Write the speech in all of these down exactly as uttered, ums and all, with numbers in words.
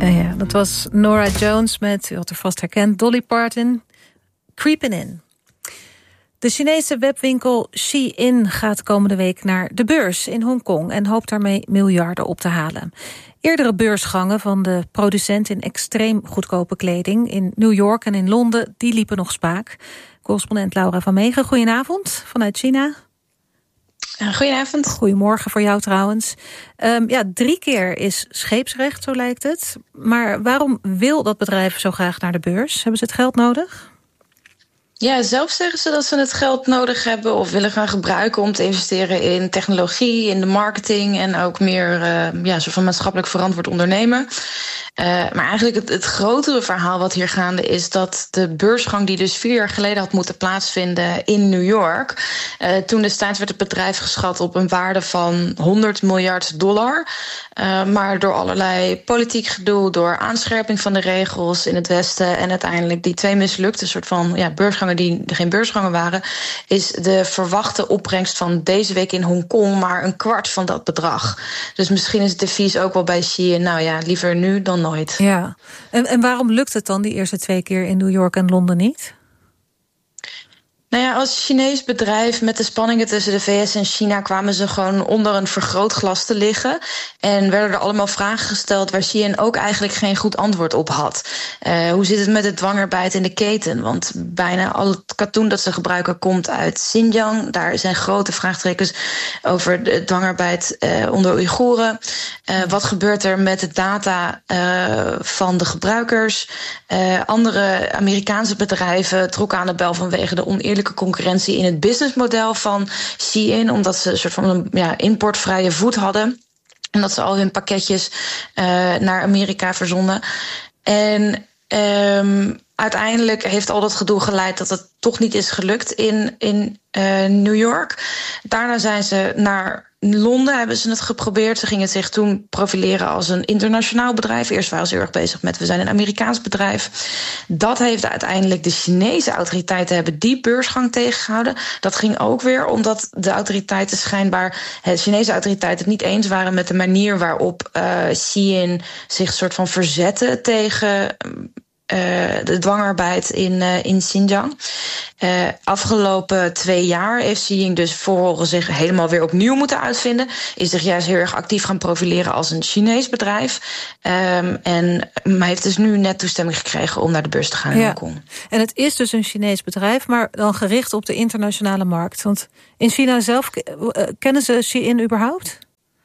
Ja, ja, dat was Norah Jones met, u had er vast herkend, Dolly Parton, Creepin' In. De Chinese webwinkel Shein gaat komende week naar de beurs in Hongkong en hoopt daarmee miljarden op te halen. Eerdere beursgangen van de producent in extreem goedkope kleding in New York en in Londen, die liepen nog spaak. Correspondent Laura van Meegen, goedenavond vanuit China. Goedenavond. Goedemorgen voor jou trouwens. Um, ja, drie keer is scheepsrecht, zo lijkt het. Maar waarom wil dat bedrijf zo graag naar de beurs? Hebben ze het geld nodig? Ja, zelf zeggen ze dat ze het geld nodig hebben of willen gaan gebruiken om te investeren in technologie, in de marketing en ook meer uh, ja, soort van maatschappelijk verantwoord ondernemen. Uh, maar eigenlijk het, het grotere verhaal wat hier gaande is dat de beursgang die dus vier jaar geleden had moeten plaatsvinden in New York, uh, toen destijds werd het bedrijf geschat op een waarde van honderd miljard dollar. Uh, maar door allerlei politiek gedoe, door aanscherping van de regels in het Westen en uiteindelijk die twee mislukte soort van ja, beursgangen die geen beursgangen waren, is de verwachte opbrengst van deze week in Hongkong maar een kwart van dat bedrag. Dus misschien is het devies ook wel bij Shein, nou ja, liever nu dan nooit. Ja, en, en waarom lukt het dan die eerste twee keer in New York en Londen niet? Nou ja, als Chinees bedrijf met de spanningen tussen de V S en China kwamen ze gewoon onder een vergrootglas te liggen. En werden er allemaal vragen gesteld waar Shein ook eigenlijk geen goed antwoord op had. Uh, hoe zit het met de dwangarbeid in de keten? Want bijna al het katoen dat ze gebruiken komt uit Xinjiang. Daar zijn grote vraagtekens over de dwangarbeid uh, onder Oeigoeren. Uh, wat gebeurt er met de data uh, van de gebruikers? Uh, andere Amerikaanse bedrijven trokken aan de bel vanwege de oneerlijke concurrentie in het businessmodel van Shein, omdat ze een soort van een ja, importvrije voet hadden. En dat ze al hun pakketjes uh, naar Amerika verzonden. En um, uiteindelijk heeft al dat gedoe geleid dat het toch niet is gelukt in, in uh, New York. Daarna zijn ze naar Londen, hebben ze het geprobeerd. Ze gingen zich toen profileren als een internationaal bedrijf. Eerst waren ze heel erg bezig met, we zijn een Amerikaans bedrijf. Dat heeft uiteindelijk de Chinese autoriteiten hebben die beursgang tegengehouden. Dat ging ook weer omdat de autoriteiten schijnbaar, de Chinese autoriteiten het niet eens waren met de manier waarop uh, Shein zich soort van verzette tegen Uh, de dwangarbeid in, uh, in Xinjiang. Uh, afgelopen twee jaar heeft Shein dus voor zich helemaal weer opnieuw moeten uitvinden. Is zich juist heel erg actief gaan profileren als een Chinees bedrijf. Um, en maar heeft dus nu net toestemming gekregen om naar de beurs te gaan in ja. Hongkong. En het is dus een Chinees bedrijf, maar dan gericht op de internationale markt. Want in China zelf, uh, kennen ze Shein überhaupt?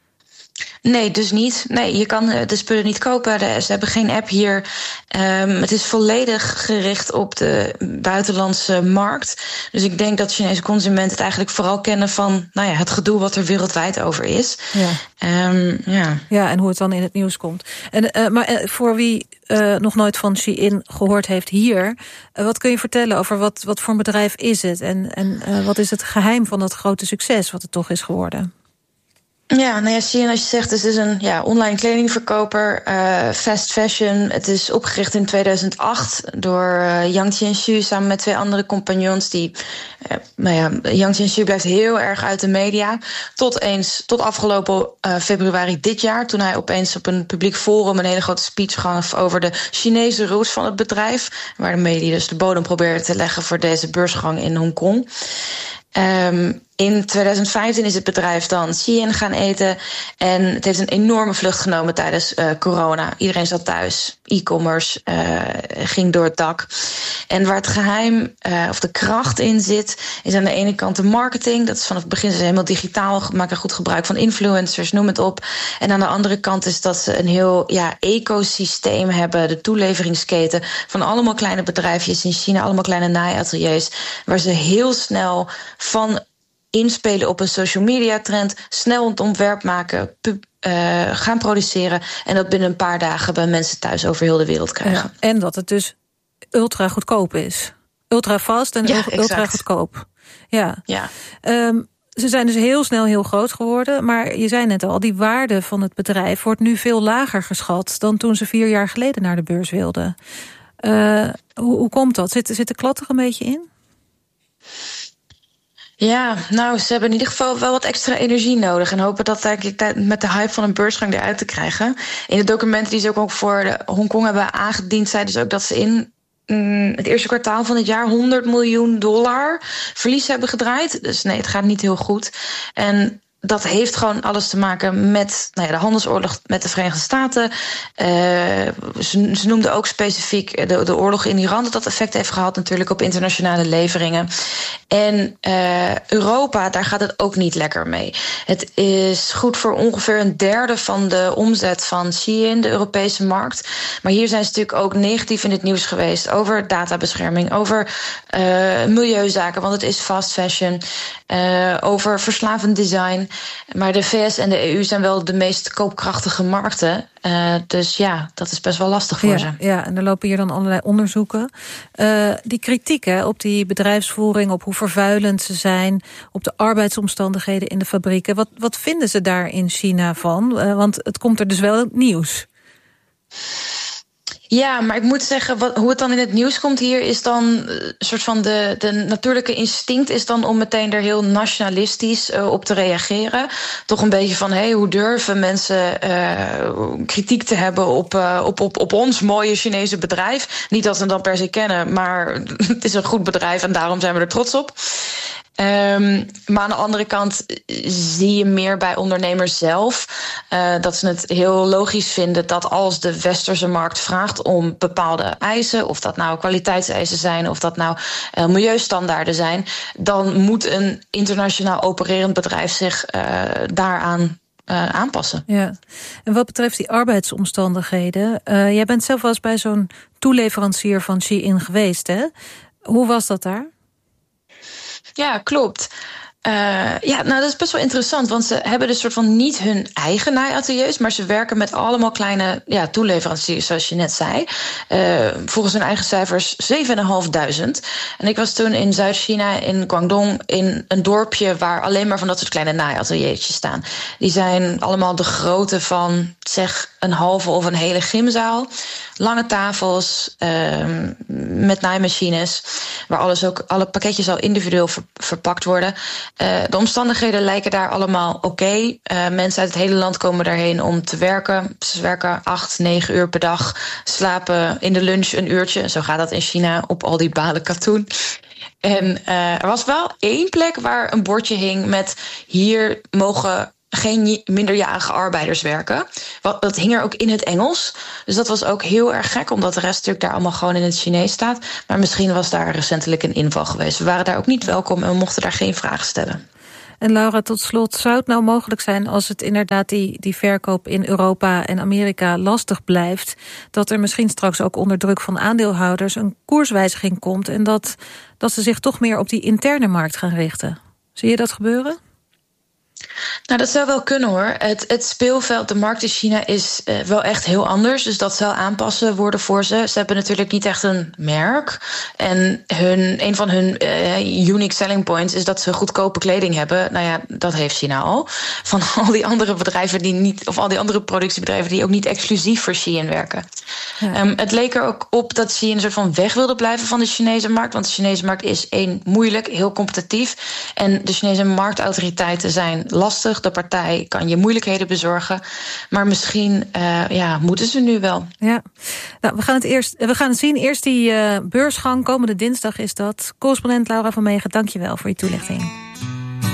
Nee, dus niet. Nee, je kan de spullen niet kopen. Ze hebben geen app hier. Um, het is volledig gericht op de buitenlandse markt. Dus ik denk dat Chinese consumenten het eigenlijk vooral kennen van nou ja, het gedoe wat er wereldwijd over is. Ja, um, ja. ja en hoe het dan in het nieuws komt. En, uh, maar uh, voor wie uh, nog nooit van Shein gehoord heeft hier, uh, wat kun je vertellen over wat, wat voor een bedrijf is het? En, en uh, wat is het geheim van dat grote succes wat het toch is geworden? Ja, nou ja, Shein, als je zegt, het is een ja, online kledingverkoper, uh, fast fashion. Het is opgericht in tweeduizend acht door uh, Yang Qianshu samen met twee andere compagnons. Die, uh, nou ja, Yang Qianshu blijft heel erg uit de media. Tot eens, tot afgelopen uh, februari dit jaar, toen hij opeens op een publiek forum een hele grote speech gaf over de Chinese roots van het bedrijf, waar de media dus de bodem probeerde te leggen voor deze beursgang in Hongkong. Um, in tweeduizend vijftien is het bedrijf dan Shein gaan eten. En het heeft een enorme vlucht genomen tijdens uh, corona. Iedereen zat thuis. E-commerce uh, ging door het dak. En waar het geheim uh, of de kracht in zit, is aan de ene kant de marketing. Dat is vanaf het begin helemaal digitaal. Maken goed gebruik van influencers, noem het op. En aan de andere kant is dat ze een heel ja, ecosysteem hebben. De toeleveringsketen van allemaal kleine bedrijfjes in China. Allemaal kleine naaiateliers. Waar ze heel snel van inspelen op een social media trend, snel het ontwerp maken, pub, uh, gaan produceren en dat binnen een paar dagen bij mensen thuis over heel de wereld krijgen. Ja, en dat het dus ultra goedkoop is. Ultra vast en ja, ultra goedkoop. Ja. ja. Um, ze zijn dus heel snel heel groot geworden, maar je zei net al, die waarde van het bedrijf wordt nu veel lager geschat dan toen ze vier jaar geleden naar de beurs wilden. Uh, hoe, hoe komt dat? Zit, zit de klat er een beetje in? Ja, nou, ze hebben in ieder geval wel wat extra energie nodig. En hopen dat eigenlijk met de hype van een beursgang eruit te krijgen. In de documenten die ze ook voor de Hongkong hebben aangediend, zeiden ze ook dat ze in mm, het eerste kwartaal van het jaar honderd miljoen dollar verlies hebben gedraaid. Dus nee, het gaat niet heel goed. En dat heeft gewoon alles te maken met nou ja, de handelsoorlog met de Verenigde Staten. Uh, ze, ze noemden ook specifiek de, de oorlog in Iran, dat dat effect heeft gehad natuurlijk op internationale leveringen. En uh, Europa, daar gaat het ook niet lekker mee. Het is goed voor ongeveer een derde van de omzet van Shein, de Europese markt. Maar hier zijn ze natuurlijk ook negatief in het nieuws geweest over databescherming, over uh, milieuzaken, want het is fast fashion, uh, over verslavend design. Maar de V S en de E U zijn wel de meest koopkrachtige markten. Uh, dus ja, dat is best wel lastig voor ja, ze. Ja, en er lopen hier dan allerlei onderzoeken. Uh, die kritiek hè, op die bedrijfsvoering, op hoe vervuilend ze zijn, op de arbeidsomstandigheden in de fabrieken. Wat, wat vinden ze daar in China van? Uh, want het komt er dus wel in het nieuws. Ja, maar ik moet zeggen, wat, hoe het dan in het nieuws komt hier is dan een soort van de, de natuurlijke instinct is dan om meteen er heel nationalistisch uh, op te reageren. Toch een beetje van, hé, hey, hoe durven mensen uh, kritiek te hebben op, uh, op, op, op ons mooie Chinese bedrijf? Niet dat we dat per se kennen, maar het is een goed bedrijf en daarom zijn we er trots op. Um, maar aan de andere kant zie je meer bij ondernemers zelf uh, dat ze het heel logisch vinden dat als de westerse markt vraagt om bepaalde eisen, of dat nou kwaliteitseisen zijn, of dat nou uh, milieustandaarden zijn, dan moet een internationaal opererend bedrijf zich uh, daaraan Uh, aanpassen. Ja. En wat betreft die arbeidsomstandigheden, uh, jij bent zelf wel eens bij zo'n toeleverancier van Shein geweest, hè? Hoe was dat daar? Ja, klopt. Uh, ja, nou dat is best wel interessant, want ze hebben dus soort van niet hun eigen naaiateliers, maar ze werken met allemaal kleine ja, toeleveranciers, zoals je net zei. Uh, volgens hun eigen cijfers zevenduizend vijfhonderd. En ik was toen in Zuid-China, in Guangdong, in een dorpje waar alleen maar van dat soort kleine naaiateliertjes staan. Die zijn allemaal de grootte van, zeg, een halve of een hele gymzaal. Lange tafels, uh, met naaimachines, waar alles ook, alle pakketjes al individueel ver, verpakt worden. Uh, de omstandigheden lijken daar allemaal oké. Okay. Uh, mensen uit het hele land komen daarheen om te werken. Ze werken acht, negen uur per dag. Slapen in de lunch een uurtje. Zo gaat dat in China op al die balen katoen. En uh, er was wel één plek waar een bordje hing met hier mogen geen minderjarige arbeiders werken. Wat, dat hing er ook in het Engels. Dus dat was ook heel erg gek, omdat de rest natuurlijk daar allemaal gewoon in het Chinees staat. Maar misschien was daar recentelijk een inval geweest. We waren daar ook niet welkom en we mochten daar geen vragen stellen. En Laura, tot slot, zou het nou mogelijk zijn als het inderdaad die, die verkoop in Europa en Amerika lastig blijft, dat er misschien straks ook onder druk van aandeelhouders een koerswijziging komt en dat, dat ze zich toch meer op die interne markt gaan richten? Zie je dat gebeuren? Nou, dat zou wel kunnen hoor. Het, het speelveld, de markt in China is uh, wel echt heel anders. Dus dat zal aanpassen worden voor ze. Ze hebben natuurlijk niet echt een merk. En hun, een van hun uh, unique selling points is dat ze goedkope kleding hebben. Nou ja, dat heeft China al. Van al die andere bedrijven die niet, of al die andere productiebedrijven die ook niet exclusief voor Shein werken. Ja. Um, het leek er ook op dat Shein een soort van weg wilde blijven van de Chinese markt. Want de Chinese markt is één moeilijk, heel competitief. En de Chinese marktautoriteiten zijn lastig. De partij kan je moeilijkheden bezorgen. Maar misschien uh, ja, moeten ze nu wel. Ja, nou, we gaan het eerst, we gaan het zien. Eerst die uh, beursgang. Komende dinsdag is dat. Correspondent Laura van Meegen, dank je wel voor je toelichting.